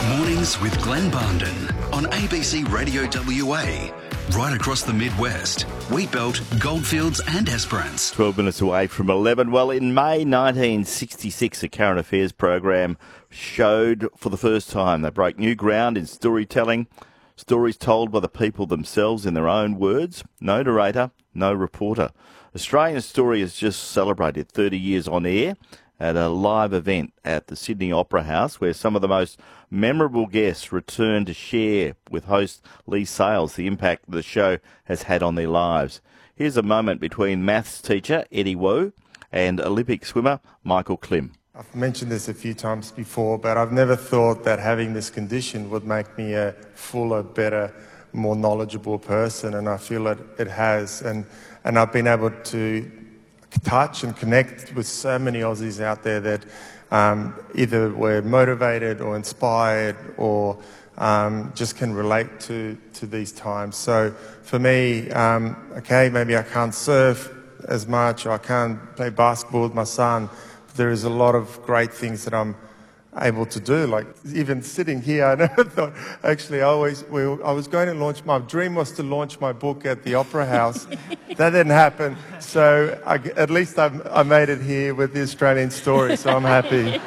Mornings with Glenn Barnden on ABC Radio WA. Right across the Midwest, Wheatbelt, Goldfields and Esperance. 12 minutes away from 11. Well, in May 1966, a current affairs program showed for the first time they broke new ground in storytelling. Stories told by the people themselves in their own words. No narrator, no reporter. Australian Story has just celebrated 30 years on air at a live event at the Sydney Opera House, where some of the most memorable guests returned to share with host Lee Sales the impact the show has had on their lives. Here's a moment between maths teacher Eddie Wu and Olympic swimmer Michael Klim. I've mentioned this a few times before, but I've never thought that having this condition would make me a fuller, better, more knowledgeable person, and I feel it has. And I've been able to touch and connect with so many Aussies out there that either were motivated or inspired or just can relate to these times. So for me, maybe I can't surf as much, or I can't play basketball with my son, but there is a lot of great things that I'm able to do. Like even sitting here, I never thought, actually, I was going to launch, my dream was to launch my book at the Opera House. That didn't happen. So at least I made it here with the Australian Story, so I'm happy.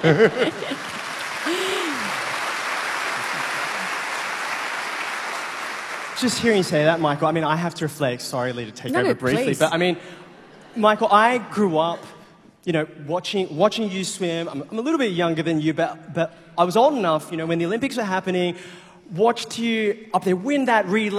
Just hearing you say that, Michael, I mean, I have to reflect. Sorry, Lee, to take over briefly. Please. But I mean, Michael, I grew up, watching you swim. I'm a little bit younger than you, but I was old enough, when the Olympics were happening, watched you up there win that relay.